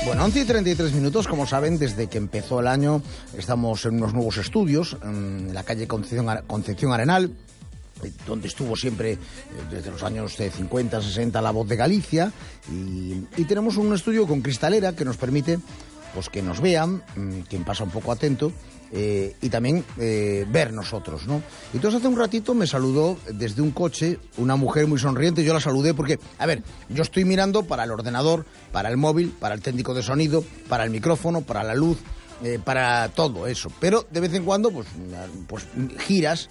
Bueno, 11:33, como saben, desde que empezó el año estamos en unos nuevos estudios en la calle Concepción Arenal, donde estuvo siempre desde los años 50, 60 La Voz de Galicia, y tenemos un estudio con cristalera que nos permite pues que nos vean, quien pasa un poco atento, y también ver nosotros, ¿no? Entonces hace un ratito me saludó desde un coche una mujer muy sonriente. Yo la saludé porque, a ver, yo estoy mirando para el ordenador, para el móvil, para el técnico de sonido, para el micrófono, para la luz, para todo eso, pero de vez en cuando pues giras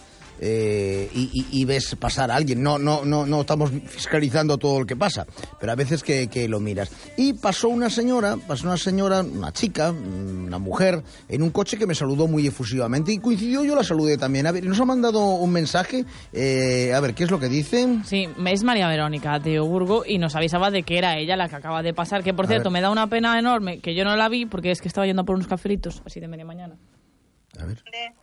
y ves pasar a alguien. No estamos fiscalizando todo lo que pasa, pero a veces que lo miras. Y pasó una señora, una chica, una mujer, en un coche que me saludó muy efusivamente y coincidió, yo la saludé también. A ver, nos ha mandado un mensaje, a ver, ¿qué es lo que dicen? Sí, es María Verónica de Oburgo y nos avisaba de que era ella la que acaba de pasar, que por cierto me da una pena enorme que yo no la vi porque es que estaba yendo por unos cafelitos así de media mañana. A ver.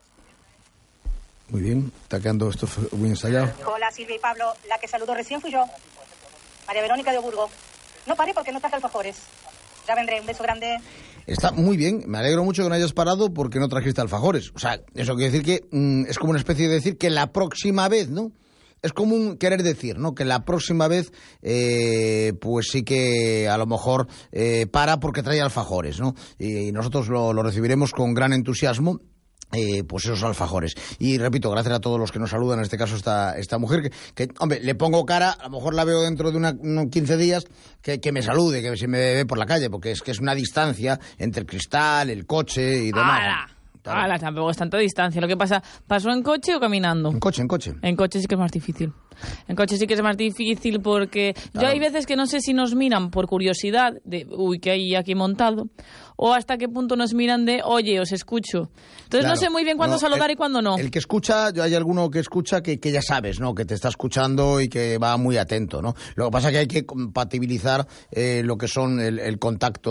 Muy bien, está quedando esto muy ensayado. Hola, Silvia y Pablo. La que saludó recién fui yo, María Verónica de Oburgo. No paré porque no traje alfajores. Ya vendré, un beso grande. Está muy bien, me alegro mucho que no hayas parado porque no trajiste alfajores. O sea, eso quiere decir que es como una especie de decir que la próxima vez, ¿no? Es como un querer decir, ¿no? Que la próxima vez, pues sí que a lo mejor para porque trae alfajores, ¿no? Y nosotros lo recibiremos con gran entusiasmo. Pues esos alfajores. Y repito, gracias a todos los que nos saludan, en este caso esta mujer, que hombre, le pongo cara, a lo mejor la veo dentro de unos 15 días, que me salude, que si me ve por la calle, porque es que es una distancia entre el cristal, el coche y demás. ¡Hala! Tampoco es tanta distancia. Lo que pasa, ¿pasó en coche o caminando? En coche. En coche sí que es más difícil. En coche sí que es más difícil porque claro. Yo hay veces que no sé si nos miran por curiosidad de, ¿qué hay aquí montado? O hasta qué punto nos miran de, oye, os escucho. Entonces claro. No sé muy bien cuándo saludar y cuándo no. El que escucha, hay alguno que escucha que ya sabes, ¿no? Que te está escuchando y que va muy atento, ¿no? Lo que pasa es que hay que compatibilizar lo que son el contacto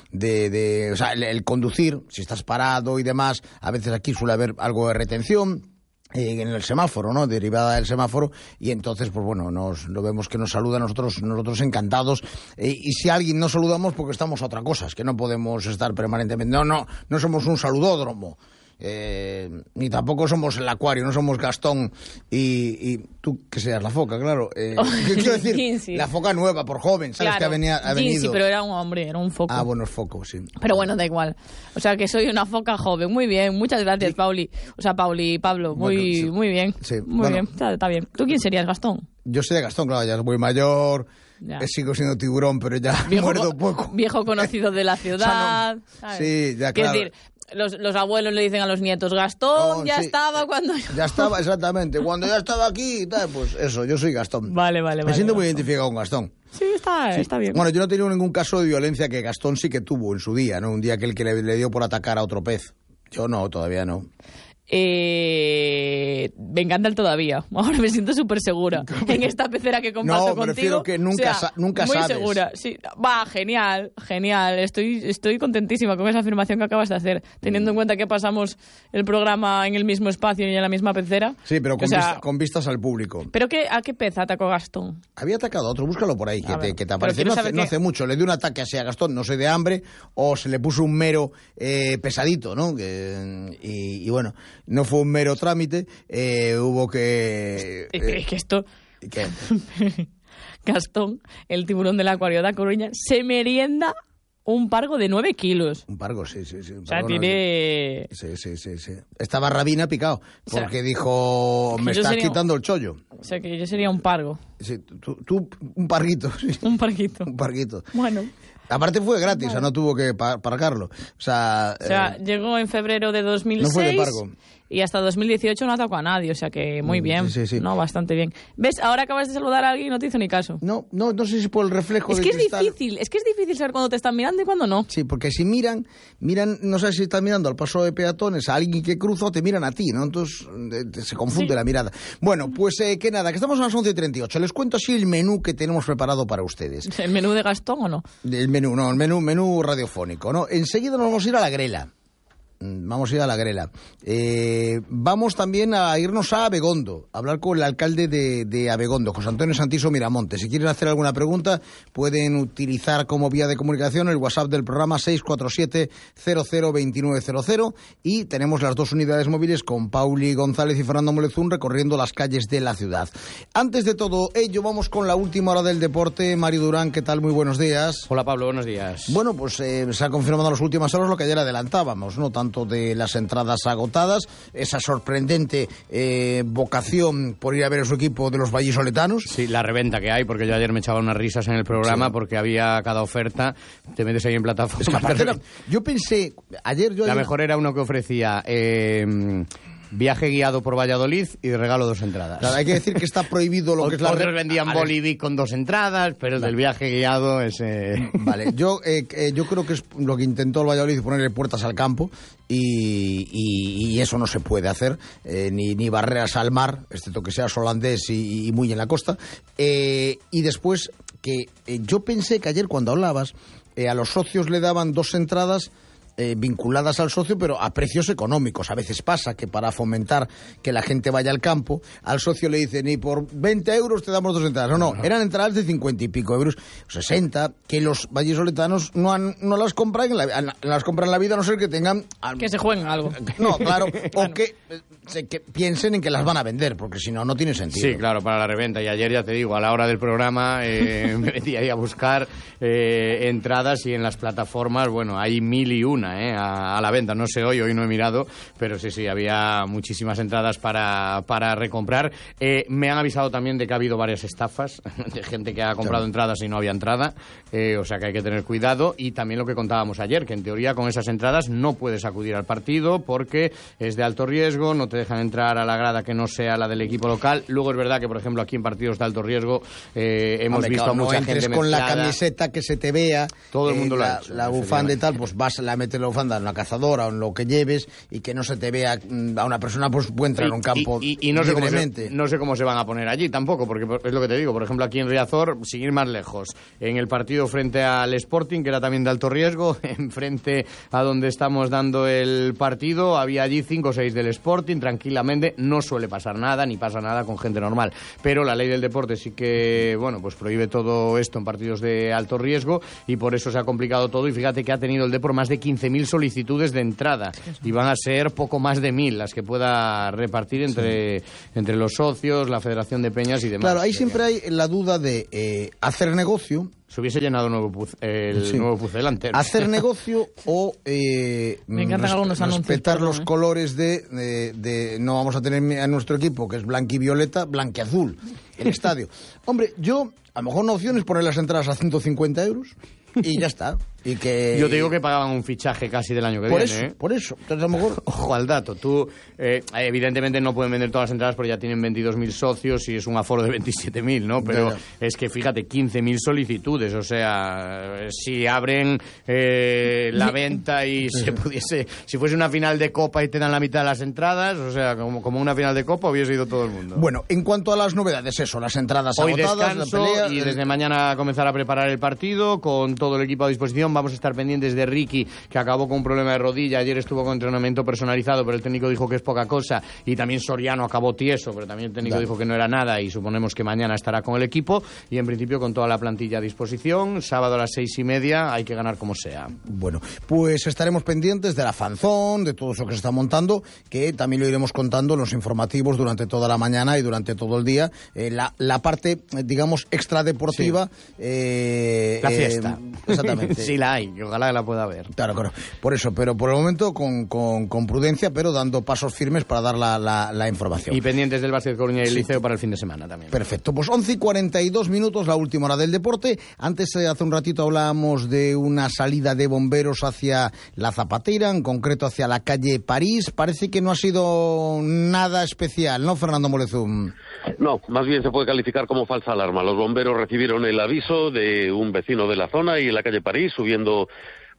o sea, el conducir, si estás parado y demás. A veces aquí suele haber algo de retención en el semáforo, ¿no? Derivada del semáforo, y entonces, pues bueno, lo vemos que nos saluda, nosotros encantados, y si a alguien nos saludamos porque estamos a otra cosa, es que no podemos estar permanentemente, no somos un saludódromo, ni tampoco somos el acuario, no somos Gastón y tú que seas la foca, claro. Quiero decir, Ginsi. La foca nueva, por joven, ¿sabes? Claro, Que ha venido. Sí, pero era un hombre, era un foco. Ah, bueno, es foco, sí. Pero bueno, da igual. O sea, que soy una foca joven. Muy bien, muchas gracias, Pauli. O sea, Pauli y Pablo, muy bien. Sí, muy bien, está bien. ¿Tú quién serías, Gastón? Yo soy de Gastón, claro, ya soy mayor. Ya. Sigo siendo tiburón, pero ya muerdo poco. Viejo conocido de la ciudad. O sea, sí, ya claro. Es decir, los abuelos le dicen a los nietos, Gastón ya estaba cuando... Ya estaba, exactamente. Cuando ya estaba aquí y tal, pues eso, yo soy Gastón. Vale. Me siento muy identificado con Gastón. Sí, está bien. Bueno, yo no he tenido ningún caso de violencia que Gastón sí que tuvo en su día, ¿no? Un día que le dio por atacar a otro pez. Yo no, todavía no. Me encanta el todavía. Ahora me siento súper segura en esta pecera que comparto contigo. No, prefiero que nunca sabes. Muy segura. Sí. Va, genial. Estoy contentísima con esa afirmación que acabas de hacer, teniendo en cuenta que pasamos el programa en el mismo espacio y en la misma pecera. Sí, pero con vistas al público. ¿Pero a qué pez atacó Gastón? Había atacado a otro, búscalo por ahí, que te aparece. No hace mucho, le dio un ataque así a Gastón, no sé, de hambre, o se le puso un mero pesadito, ¿no? Y bueno, no fue un mero trámite, hubo que... que esto... ¿Qué? Gastón, el tiburón del acuario de A Coruña, se merienda un pargo de 9 kilos. Un pargo, sí. O sea, tiene... Sí. Estaba rabina picado, porque dijo, me estás quitando el chollo. O sea, que yo sería un pargo. Sí, tú un parguito. Sí. Un parguito. Un parguito. Bueno. Aparte fue gratis, o sea, no tuvo que pagarlo. O sea, llegó en febrero de 2006. No fue de pargo. Y hasta 2018 no atacó a nadie, o sea que muy bien. Sí. No, bastante bien. ¿Ves? Ahora acabas de saludar a alguien y no te hizo ni caso. No sé si por el reflejo del cristal. Es que es difícil saber cuándo te están mirando y cuándo no. Sí, porque si miran, no sabes si están mirando al paso de peatones, a alguien que cruza, o te miran a ti, ¿no? Entonces se confunde la mirada. Bueno, pues que nada, que estamos a las 11:38. Les cuento así el menú que tenemos preparado para ustedes. ¿El menú de Gastón o no? El menú radiofónico, ¿no? Enseguida nos vamos a ir a la grela. Vamos a ir a la grela. Vamos también a irnos a Abegondo, a hablar con el alcalde de Abegondo, José Antonio Santiso Miramonte. Si quieren hacer alguna pregunta, pueden utilizar como vía de comunicación el WhatsApp del programa 647-002900, y tenemos las 2 unidades móviles con Pauli González y Fernando Molezún recorriendo las calles de la ciudad. Antes de todo ello, vamos con la última hora del deporte. Mario Durán, ¿qué tal? Muy buenos días. Hola Pablo, buenos días. Bueno, pues se ha confirmado en las últimas horas lo que ayer adelantábamos, no tanto de las entradas agotadas, esa sorprendente vocación por ir a ver a su equipo de los vallisoletanos. Sí, la reventa que hay, porque yo ayer me echaba unas risas en el programa, sí, porque había cada oferta, te metes ahí en plataforma. Es que aparte yo pensé, la mejor era uno que ofrecía viaje guiado por Valladolid y de regalo 2 entradas. Claro, hay que decir que está prohibido lo que es la... Otros vendían Bolivic con 2 entradas, pero el del viaje guiado es... Vale, yo creo que es lo que intentó el Valladolid, ponerle puertas al campo, y eso no se puede hacer, ni barreras al mar, excepto que seas holandés y muy en la costa. Y después, que yo pensé que ayer cuando hablabas, a los socios le daban 2 entradas vinculadas al socio, pero a precios económicos. A veces pasa que para fomentar que la gente vaya al campo, al socio le dicen, y por 20 euros te damos 2 entradas. No, eran entradas de 50 y pico euros, 60, que los vallisoletanos no las compran las compran en la vida, a no ser que tengan... Que se jueguen algo. No, claro, o que piensen en que las van a vender, porque si no, no tiene sentido. Sí, claro, para la reventa. Y ayer, ya te digo, a la hora del programa me metí ahí a buscar entradas, y en las plataformas, bueno, hay 1001 a la venta. No sé hoy no he mirado, pero sí, había muchísimas entradas para recomprar. Me han avisado también de que ha habido varias estafas de gente que ha comprado entradas y no había entrada, o sea que hay que tener cuidado. Y también lo que contábamos ayer, que en teoría con esas entradas no puedes acudir al partido porque es de alto riesgo, no te dejan entrar a la grada que no sea la del equipo local. Luego es verdad que, por ejemplo, aquí en partidos de alto riesgo hemos visto a mucha gente mezclada. Con la camiseta que se te vea, todo el mundo la bufanda y tal, pues vas a meter la bufanda en una cazadora o en lo que lleves, y que no se te vea a una persona, pues puede entrar en un campo y no libremente. No sé cómo se van a poner allí tampoco, porque es lo que te digo. Por ejemplo, aquí en Riazor, sin ir más lejos, en el partido frente al Sporting, que era también de alto riesgo, enfrente a donde estamos dando el partido, había allí 5 o 6 del Sporting, tranquilamente. No suele pasar nada, ni pasa nada con gente normal, pero la ley del deporte sí que, bueno, pues prohíbe todo esto en partidos de alto riesgo, y por eso se ha complicado todo. Y fíjate que ha tenido el Depor más de 15.000 solicitudes de entrada, y van a ser poco más de 1.000 las que pueda repartir entre los socios, la Federación de Peñas y demás. Claro, ahí siempre hay la duda de hacer negocio. Se hubiese llenado nuevo Pucel antes. Hacer negocio o me encantan algunos respetar anuncios, los colores de no vamos a tener a nuestro equipo, que es blanquivioleta, blanquiazul, el estadio. Hombre, yo, a lo mejor una opción es poner las entradas a 150 euros y ya está. Y que... Yo te digo que pagaban un fichaje casi del año que viene. Por eso. Entonces, a lo mejor... Ojo al dato. Tú, evidentemente no pueden vender todas las entradas porque ya tienen 22.000 socios y es un aforo de 27.000, ¿no? Pero es que, fíjate, 15.000 solicitudes. O sea, si abren la venta y se pudiese... Si fuese una final de Copa y te dan la mitad de las entradas, o sea, como una final de Copa hubiese ido todo el mundo. Bueno, en cuanto a las novedades, eso, las entradas hoy agotadas, descanso, la pelea... y desde mañana comenzar a preparar el partido con todo el equipo a disposición. Vamos a estar pendientes de Ricky, que acabó con un problema de rodilla. Ayer estuvo con entrenamiento personalizado, pero el técnico dijo que es poca cosa. Y también Soriano acabó tieso, pero también el técnico dijo que no era nada, y suponemos que mañana estará con el equipo. Y en principio con toda la plantilla a disposición. Sábado a las 6:30, hay que ganar como sea. Bueno, pues estaremos pendientes de la fanzón, de todo eso que se está montando, que también lo iremos contando en los informativos durante toda la mañana y durante todo el día. La parte, digamos, extradeportiva. Sí. La fiesta. Exactamente. Sí la hay, y ojalá la pueda ver. Claro. Por eso, pero por el momento con prudencia, pero dando pasos firmes para dar la información. Y pendientes del Básquet Coruña y el Liceo para el fin de semana también. Perfecto, pues 11:42, la última hora del deporte. Antes, hace un ratito hablábamos de una salida de bomberos hacia la Zapatera, en concreto hacia la calle París. Parece que no ha sido nada especial, ¿no, Fernando Molezún? No, más bien se puede calificar como falsa alarma. Los bomberos recibieron el aviso de un vecino de la zona y en la calle París, subiendo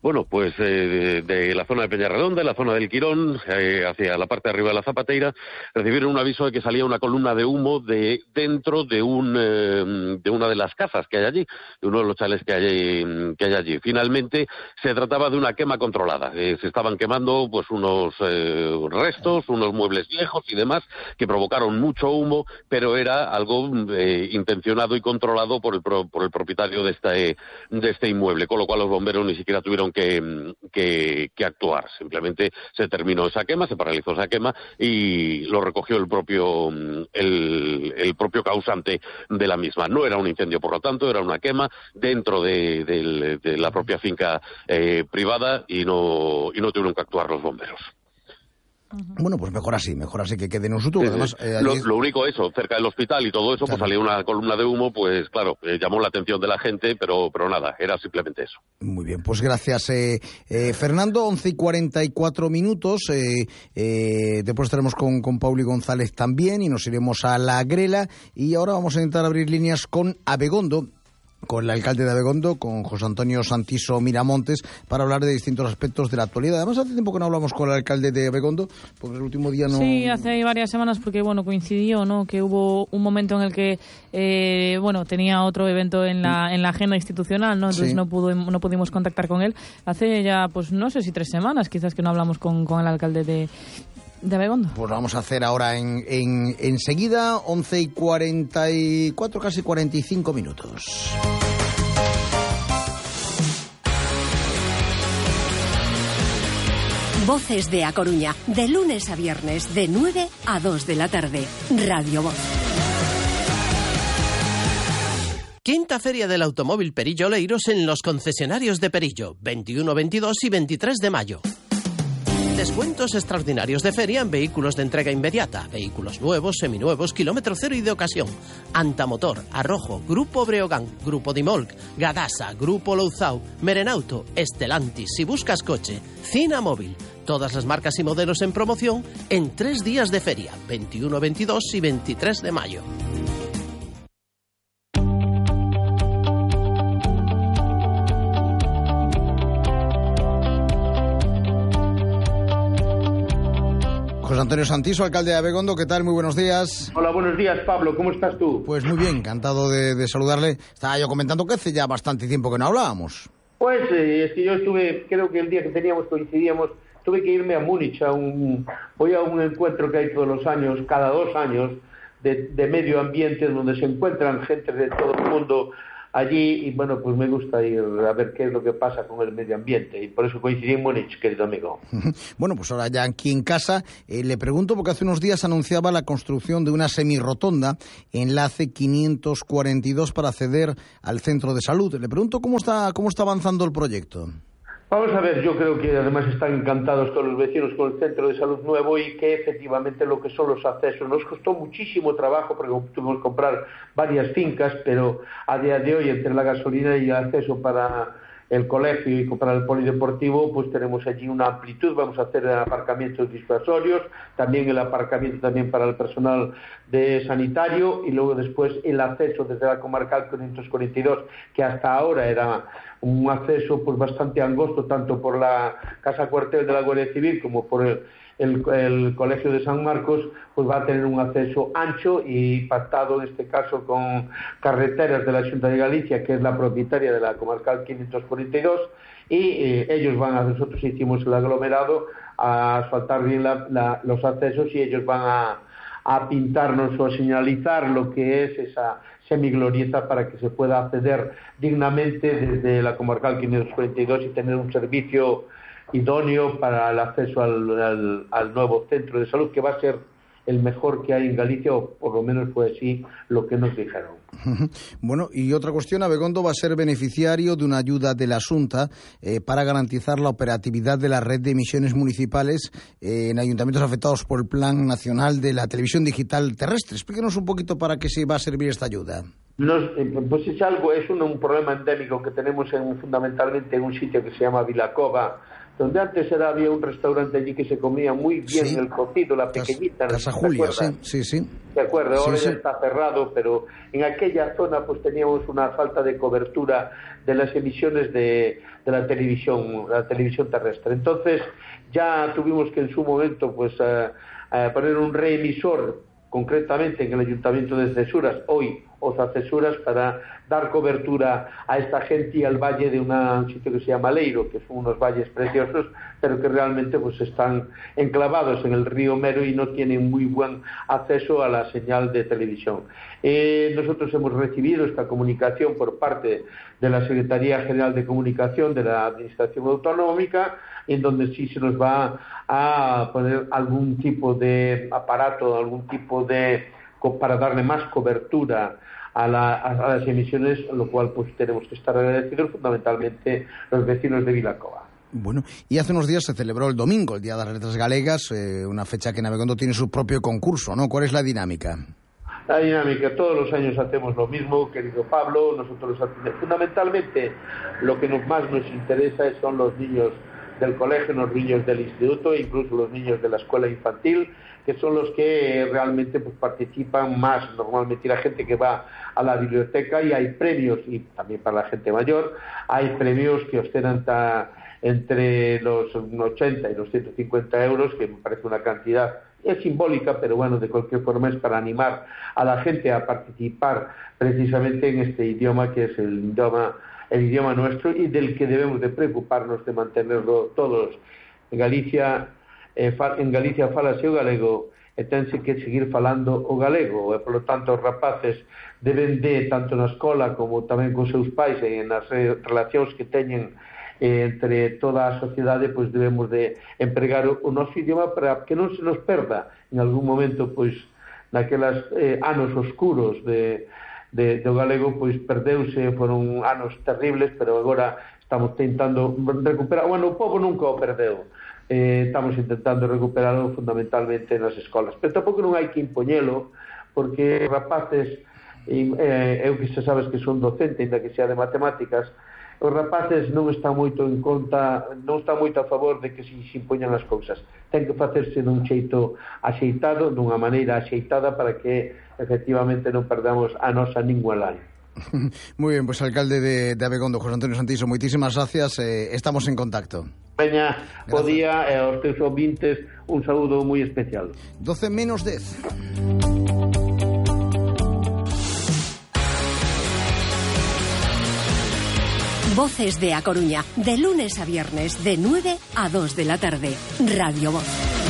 Bueno, pues de la zona de Peñarredonda, de la zona del Quirón, hacia la parte de arriba de la Zapateira, recibieron un aviso de que salía una columna de humo dentro de una de las casas que hay allí, de uno de los chalés que hay allí. Finalmente se trataba de una quema controlada. Se estaban quemando pues unos restos, unos muebles viejos y demás que provocaron mucho humo, pero era algo intencionado y controlado por el propietario de este inmueble, con lo cual los bomberos ni siquiera tuvieron que actuar. Simplemente se terminó esa quema, se paralizó esa quema y lo recogió el propio causante de la misma. No era un incendio, por lo tanto, era una quema dentro de la propia finca privada y no tuvieron que actuar los bomberos. Bueno, pues mejor así que quede en un sitio. Además, lo único eso, cerca del hospital y todo eso, claro, pues salió una columna de humo, pues claro, llamó la atención de la gente, pero nada, era simplemente eso. Muy bien, pues gracias, Fernando. 11:44. Después estaremos con Pauli González también y nos iremos a La Grela. Y ahora vamos a intentar abrir líneas con Abegondo, con el alcalde de Abegondo, con José Antonio Santiso Miramontes, para hablar de distintos aspectos de la actualidad. Además, hace tiempo que no hablamos con el alcalde de Abegondo, porque el último día no... Sí, hace varias semanas, porque coincidió, ¿no?, que hubo un momento en el que tenía otro evento en la agenda institucional, ¿no? Entonces sí, no pudimos contactar con él. Hace ya, pues no sé si 3 semanas, quizás, que no hablamos con el alcalde de Abegondo. Pues vamos a hacer ahora enseguida, 11:44, casi 45 minutos. Voces de A Coruña, de lunes a viernes, de 9 a 2 de la tarde. Radio Voz. Quinta Feria del Automóvil Perillo Oleiros en los concesionarios de Perillo, 21, 22 y 23 de mayo. Descuentos extraordinarios de feria en vehículos de entrega inmediata, vehículos nuevos, seminuevos, kilómetro cero y de ocasión. Antamotor, Arrojo, Grupo Breogán, Grupo Dimolc, Gadasa, Grupo Louzao, Merenauto, Estelantis, si buscas coche, Cina Móvil. Todas las marcas y modelos en promoción en 3 días de feria, 21, 22 y 23 de mayo. José Antonio Santiso, alcalde de Abegondo, ¿qué tal? Muy buenos días. Hola, buenos días, Pablo, ¿cómo estás tú? Pues muy bien, encantado de saludarle. Estaba yo comentando que hace ya bastante tiempo que no hablábamos. Pues es que yo creo que el día que coincidíamos, tuve que irme a Múnich, voy a un encuentro que hay todos los años, cada 2 años, de medio ambiente, donde se encuentran gente de todo el mundo allí, y bueno, pues me gusta ir a ver qué es lo que pasa con el medio ambiente, y por eso coincidí en Múnich, querido amigo. Bueno, pues ahora ya aquí en casa, le pregunto, porque hace unos días anunciaba la construcción de una semirrotonda, enlace 542, para acceder al centro de salud. Le pregunto cómo está avanzando el proyecto. Vamos a ver, yo creo que además están encantados todos los vecinos con el centro de salud nuevo, y que efectivamente lo que son los accesos nos costó muchísimo trabajo porque tuvimos que comprar varias fincas, pero a día de hoy, entre la gasolina y el acceso para el colegio y para el polideportivo, pues tenemos allí una amplitud. Vamos a hacer aparcamientos disuasorios, también el aparcamiento también para el personal de sanitario, y luego después el acceso desde la comarcal 542, que hasta ahora era un acceso pues bastante angosto, tanto por la casa cuartel de la Guardia Civil como por el Colegio de San Marcos, pues va a tener un acceso ancho y pactado en este caso con Carreteras de la Xunta de Galicia, que es la propietaria de la comarcal 542, y nosotros hicimos el aglomerado a asfaltar bien los accesos, y ellos van a pintarnos o a señalizar lo que es esa semiglorieta para que se pueda acceder dignamente desde la comarcal 542 y tener un servicio idóneo para el acceso al nuevo centro de salud, que va a ser el mejor que hay en Galicia, o por lo menos fue así lo que nos dijeron. Bueno, y otra cuestión, Abegondo va a ser beneficiario de una ayuda de la Xunta para garantizar la operatividad de la red de emisiones municipales en ayuntamientos afectados por el Plan Nacional de la Televisión Digital Terrestre. Explíquenos un poquito para qué se va a servir esta ayuda. Pues es un problema endémico que tenemos fundamentalmente en un sitio que se llama Vilacova, donde antes había un restaurante allí que se comía muy bien, sí, el cocido, la pequeñita. Casa Julia, sí. De acuerdo, ahora ya está cerrado, pero en aquella zona pues teníamos una falta de cobertura de las emisiones de la televisión terrestre. Entonces ya tuvimos que en su momento pues poner un reemisor, concretamente en el Ayuntamiento de Cesuras, hoy Oza Cesuras, para dar cobertura a esta gente y al valle de un sitio que se llama Leiro, que son unos valles preciosos, pero que realmente pues están enclavados en el río Mero y no tienen muy buen acceso a la señal de televisión. Nosotros hemos recibido esta comunicación por parte de la Secretaría General de Comunicación de la Administración Autonómica, en donde sí se nos va a poner algún tipo de aparato, para darle más cobertura a las emisiones, lo cual pues tenemos que estar agradecidos fundamentalmente los vecinos de Vilacoa. Bueno, y hace unos días se celebró el domingo, el Día de las Letras Galegas, una fecha que en Abegondo tiene su propio concurso, ¿no? ¿Cuál es la dinámica? La dinámica, todos los años hacemos lo mismo, querido Pablo. Nosotros fundamentalmente lo que más nos interesa son los niños del colegio, los niños del instituto e incluso los niños de la escuela infantil, que son los que realmente pues participan más normalmente, y la gente que va a la biblioteca, y hay premios, y también para la gente mayor, hay premios que ostentan entre los 80 y los 150 euros, que me parece una cantidad, es simbólica, pero bueno, de cualquier forma es para animar a la gente a participar precisamente en este idioma, que es el idioma nuestro y del que debemos de preocuparnos de mantenerlo todos. En Galicia falase o galego e tense que seguir falando o galego, e polo tanto os rapaces deben de, tanto na escola como tamén con seus pais e nas relacións que teñen entre toda a sociedade, pois debemos de empregar o noso idioma para que non se nos perda en algún momento, pois naquelas anos oscuros do galego, pois perdeuse, foron anos terribles, pero agora estamos tentando recuperar. Bueno, o povo nunca o perdeu, estamos intentando recuperarlo fundamentalmente nas escolas, pero tampouco non hai que impoñelo, porque rapaces, eu que xa sabes que son docente, ainda que sea de matemáticas, os rapaces non están moito en conta, non están moito a favor de que se impoñan as cousas. Ten que facerse dun xeito axeitado, dunha maneira axeitada, para que efectivamente non perdamos a nosa lingua online. Muy bien, pues alcalde de Abegondo, José Antonio Santiso, moitísimas gracias, estamos en contacto. Veña, bo día, e aos teus ouvintes un saúdo moi especial. 12 menos 10. Voces de A Coruña, de lunes a viernes, de 9 a 2 de la tarde. Radio Voz.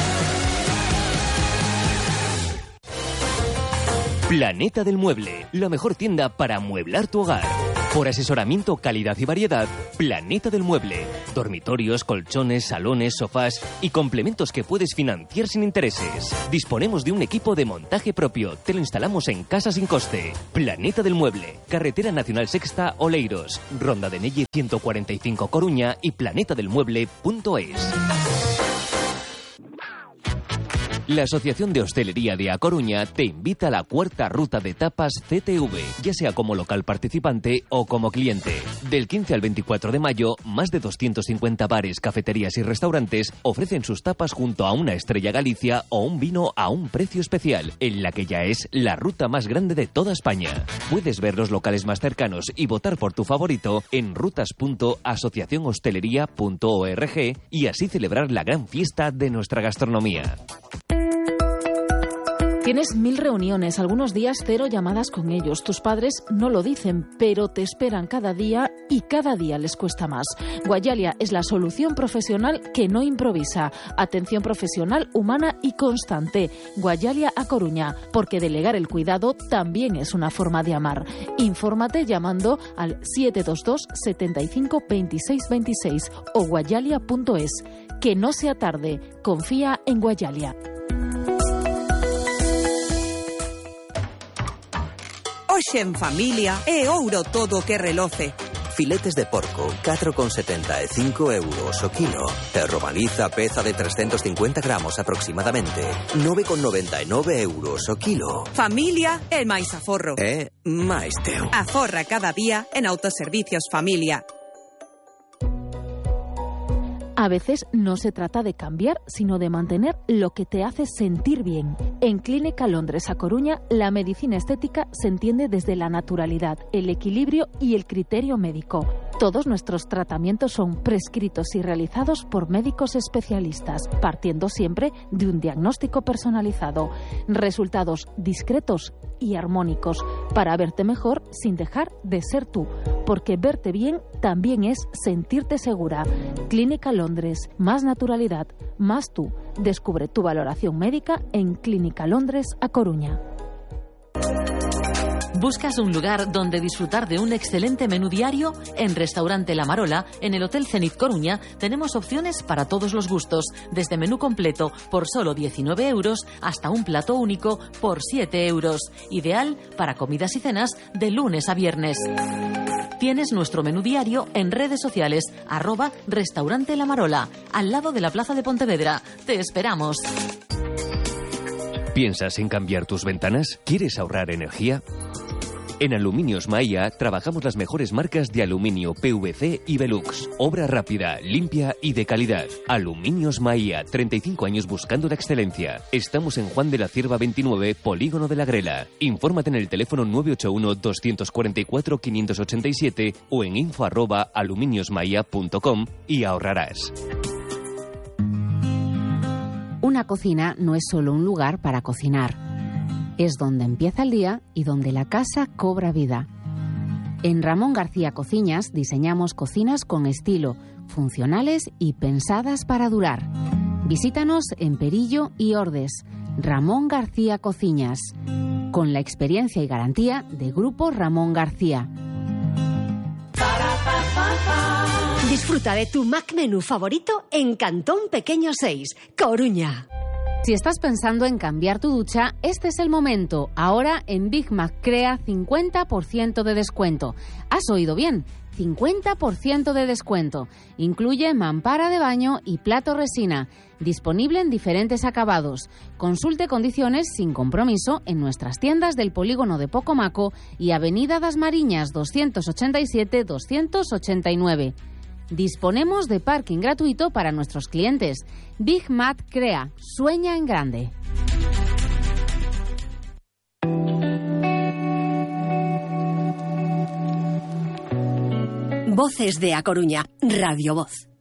Planeta del Mueble, la mejor tienda para amueblar tu hogar. Por asesoramiento, calidad y variedad, Planeta del Mueble. Dormitorios, colchones, salones, sofás y complementos que puedes financiar sin intereses. Disponemos de un equipo de montaje propio. Te lo instalamos en casa sin coste. Planeta del Mueble. Carretera Nacional Sexta, Oleiros. Ronda de Nelle 145 Coruña y planetadelmueble.es. La Asociación de Hostelería de A Coruña te invita a la cuarta ruta de tapas CTV, ya sea como local participante o como cliente. Del 15 al 24 de mayo, más de 250 bares, cafeterías y restaurantes ofrecen sus tapas junto a una Estrella Galicia o un vino a un precio especial, en la que ya es la ruta más grande de toda España. Puedes ver los locales más cercanos y votar por tu favorito en rutas.asociacionhostelería.org y así celebrar la gran fiesta de nuestra gastronomía. Tienes 1000 reuniones, algunos días 0 llamadas con ellos. Tus padres no lo dicen, pero te esperan cada día y cada día les cuesta más. Guayalia es la solución profesional que no improvisa. Atención profesional, humana y constante. Guayalia A Coruña, porque delegar el cuidado también es una forma de amar. Infórmate llamando al 722 75 26 26 o guayalia.es. Que no sea tarde, confía en Guayalia. Hoxe en familia é ouro todo que reloce. Filetes de porco, 4,75 euros o kilo. Perro baliza, peza de 350 gramos aproximadamente, 9,99 euros o kilo. Familia é máis aforro. É máis teu. Aforra cada día en Autoservicios Familia. A veces no se trata de cambiar, sino de mantener lo que te hace sentir bien. En Clínica Londres A Coruña, la medicina estética se entiende desde la naturalidad, el equilibrio y el criterio médico. Todos nuestros tratamientos son prescritos y realizados por médicos especialistas, partiendo siempre de un diagnóstico personalizado. Resultados discretos y armónicos para verte mejor sin dejar de ser tú, porque verte bien también es sentirte segura. Clínica Londres, más naturalidad, más tú. Descubre tu valoración médica en Clínica Londres A Coruña. ¿Buscas un lugar donde disfrutar de un excelente menú diario? En Restaurante La Marola, en el Hotel Zenit Coruña, tenemos opciones para todos los gustos, desde menú completo por solo 19 euros hasta un plato único por 7 euros. Ideal para comidas y cenas de lunes a viernes. Tienes nuestro menú diario en redes sociales, @Restaurante La Marola, al lado de la Plaza de Pontevedra. Te esperamos. ¿Piensas en cambiar tus ventanas? ¿Quieres ahorrar energía? En Aluminios Maia trabajamos las mejores marcas de aluminio, PVC y Velux. Obra rápida, limpia y de calidad. Aluminios Maia, 35 años buscando la excelencia. Estamos en Juan de la Cierva 29, Polígono de la Grela. Infórmate en el teléfono 981-244-587 o en info@aluminiosmaia.com y ahorrarás. Una cocina no es solo un lugar para cocinar. Es donde empieza el día y donde la casa cobra vida. En Ramón García Cocinas diseñamos cocinas con estilo, funcionales y pensadas para durar. Visítanos en Perillo y Ordes. Ramón García Cocinas, con la experiencia y garantía de Grupo Ramón García. Disfruta de tu Mac Menú favorito en Cantón Pequeño 6, Coruña. Si estás pensando en cambiar tu ducha, este es el momento. Ahora en Big Mac Crea 50% de descuento. ¿Has oído bien? 50% de descuento. Incluye mampara de baño y plato resina. Disponible en diferentes acabados. Consulte condiciones sin compromiso en nuestras tiendas del Polígono de Pocomaco y Avenida das Mariñas 287-289. Disponemos de parking gratuito para nuestros clientes. Big Mac Crea. Sueña en grande. Voces de A Coruña. Radio Voz.